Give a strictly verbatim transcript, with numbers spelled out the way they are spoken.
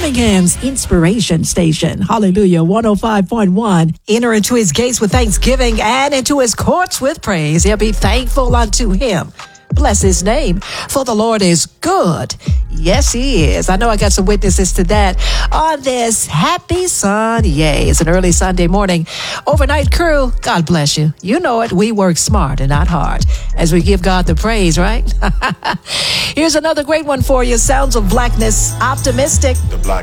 Birmingham's Inspiration Station. Hallelujah. one oh five point one. Enter into his gates with thanksgiving and into his courts with praise. He'll be thankful unto him. Bless his name, for the Lord is good. Yes, he is. I know I got some witnesses to that on this happy Sunday. It's an early Sunday morning. Overnight crew, God bless you. You know it. We work smart and not hard as we give God the praise, right? Here's another great one for you. Sounds of Blackness, Optimistic. The Black